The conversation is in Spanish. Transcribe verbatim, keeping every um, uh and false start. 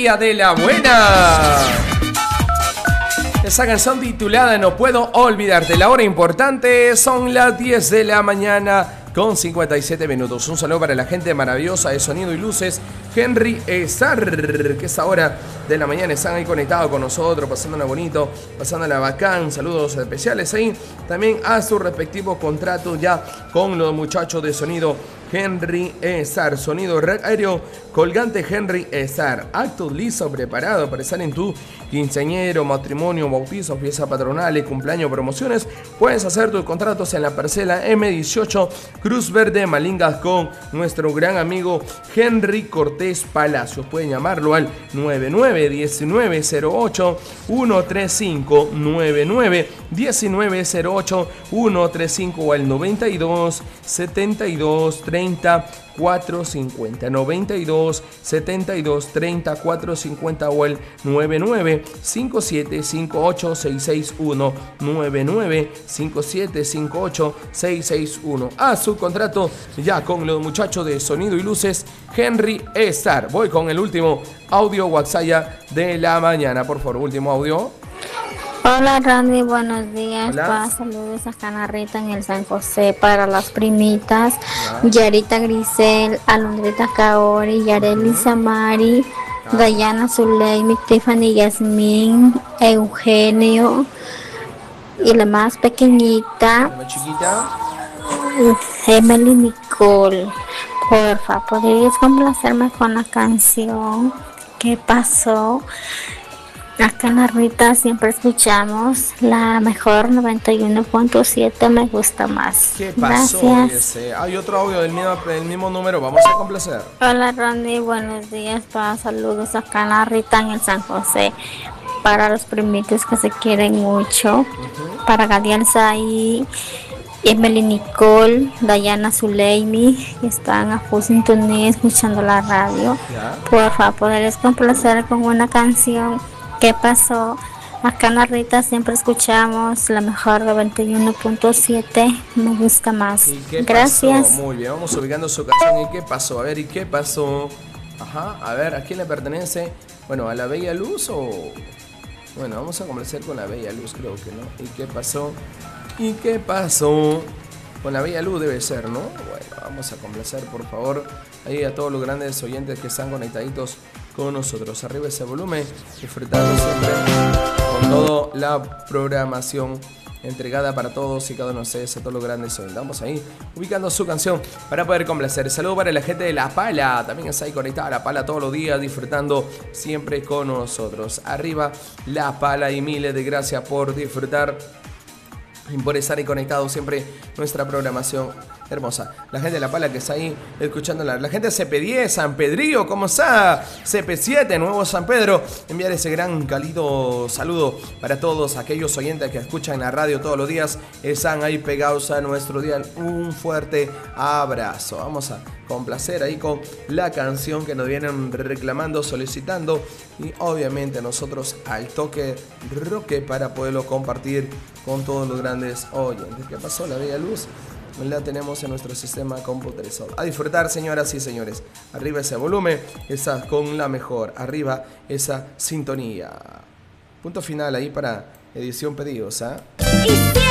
Día de la Buena. Esa canción titulada No Puedo Olvidarte. La hora importante son las diez de la mañana con cincuenta y siete minutos. Un saludo para la gente maravillosa de Sonido y Luces, Henry Esar, que esta hora de la mañana están ahí conectados con nosotros, pasándola bonito, pasándola bacán. Saludos especiales ahí también a su respectivo contrato ya con los muchachos de Sonido Henry Esar. Sonido Red Aéreo Colgante Henry Esar. Acto listo, preparado para estar en tu quinceañero, matrimonio, bautizo, fiesta patronal, cumpleaños, promociones. Puedes hacer tus contratos en la parcela eme dieciocho Cruz Verde Malingas con nuestro gran amigo Henry Cortés Palacios. Pueden llamarlo al nueve nueve uno nueve cero ocho uno tres cinco, nueve nueve uno nueve cero ocho uno tres cinco o al noventa y dos setenta y dos treinta cuatrocientos cincuenta, noventa y dos setenta y dos treinta cuatrocientos cincuenta o el nueve nueve cinco siete cinco ocho seis seis uno, nueve nueve cinco siete cinco ocho seis seis uno. A su contrato ya con los muchachos de Sonido y Luces Henry Esar. Voy con el último audio WhatsApp de la mañana, por favor, último audio. Hola Randy, buenos días. Hola. Pa, saludos a Canarrita en el San José para las primitas. Hola. Yarita Grisel, Alondrita Kaori, Yareli uh-huh. Samari, ah. Dayana Zuleimi, Tiffany Yasmín, Eugenio y la más pequeñita, la más chiquita, Emily Nicole. Porfa, ¿podrías complacerme con la canción ¿Qué pasó? Acá en la Rita siempre escuchamos la mejor noventa y uno punto siete, me gusta más. ¿Qué pasó? Gracias. Hay otro audio del mismo, del mismo número, vamos a complacer. Hola Randy, buenos días, pa, saludos acá en la Rita en el San José. Para los primitos que se quieren mucho, uh-huh. Para Gadiel Zahí, Emily Nicole, Dayana Zuleimi, que están a full sintonía escuchando la radio. ¿Ya? Por favor, podrías complacer con una canción. ¿Qué pasó? Acá en la Rita siempre escuchamos la mejor noventa y uno punto siete, me gusta más. ¿Y qué Gracias. Pasó? Muy bien, vamos ubicando su canción. ¿Y qué pasó? A ver, ¿y qué pasó? Ajá, a ver, ¿a quién le pertenece? Bueno, ¿a la Bella Luz o...? Bueno, vamos a complacer con la Bella Luz, creo que no. ¿Y qué pasó? ¿Y qué pasó? Con la Bella Luz debe ser, ¿no? Bueno, vamos a complacer, por favor, ahí a todos los grandes oyentes que están conectaditos con nosotros. Arriba ese volumen, disfrutando siempre con toda la programación entregada para todos y cada uno de ustedes, a todos los grandes oyentes. Vamos ahí ubicando su canción para poder complacer. Saludos para la gente de La Pala, también está ahí conectada a La Pala todos los días, disfrutando siempre con nosotros. Arriba La Pala y miles de gracias por disfrutar y por estar ahí conectado siempre nuestra programación hermosa. La gente de La Pala que está ahí escuchando, la, la gente de C P diez, San Pedrillo, ¿cómo está? C P siete, Nuevo San Pedro. Enviar ese gran cálido saludo para todos aquellos oyentes que escuchan la radio todos los días, están ahí pegados a nuestro día. Un fuerte abrazo. Vamos a complacer ahí con la canción que nos vienen reclamando, solicitando, y obviamente nosotros al toque roque para poderlo compartir con todos los grandes oyentes. ¿Qué pasó? La Bella Luz la tenemos en nuestro sistema computarizado. A disfrutar, señoras y señores. Arriba ese volumen, está con la mejor. Arriba esa sintonía. Punto final ahí para edición pedidos, ¿ah? ¿eh?